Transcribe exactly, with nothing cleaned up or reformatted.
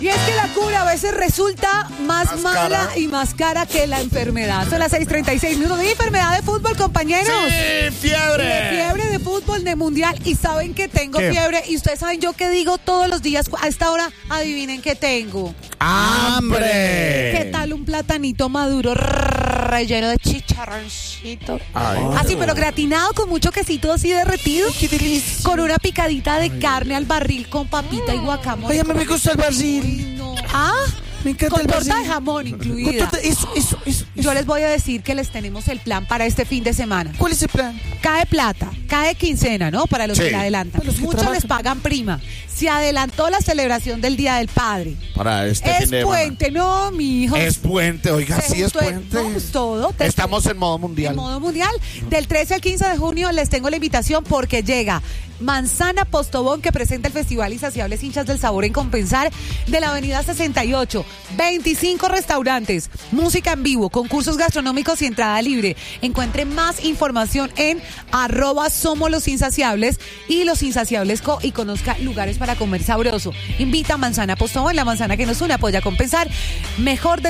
Y es que la cura a veces resulta más, Más mala cara. y más cara que la enfermedad. Son las seis treinta y seis minutos de enfermedad de fútbol, compañeros. ¡Sí, fiebre! De fiebre de fútbol, de mundial. Y saben que tengo ¿Qué? fiebre. Y ustedes saben yo que digo todos los días a esta hora. Adivinen qué tengo. ¡Hambre! ¿Qué tal un platanito maduro relleno de chicharroncito? Ay. Así, pero gratinado con mucho quesito así derretido. ¡Qué delicia! Con una picadita de carne al barril con papita y guacamole. Ay, a mí me gusta el barril. Uy, no. Ah, Me encanta con el torta barril. de jamón Con incluida. torta- Eso, eso, eso. Yo les voy a decir que les tenemos el plan para este fin de semana. ¿Cuál es el plan? Cae plata, cae quincena, ¿no? Para los Sí. que la adelantan. Para los que Muchos trabajan. les pagan prima. Se adelantó la celebración del Día del Padre. Para este Es fin de semana. puente, no, mi hijo. Es puente, oiga, sí es puente. No, pues todo. Te- Estamos en modo mundial. En modo mundial. Del trece al quince de junio les tengo la invitación porque llega Manzana Postobón, que presenta el Festival Insaciables Hinchas del Sabor en Compensar de la Avenida sesenta y ocho. veinticinco restaurantes, música en vivo, concursos gastronómicos y entrada libre. Encuentre más información en arroba Somos los Insaciables y Los Insaciables Co. y conozca lugares para comer sabroso. Invita a Manzana Postobón, la manzana que nos une, apoya a Compensar. Mejor de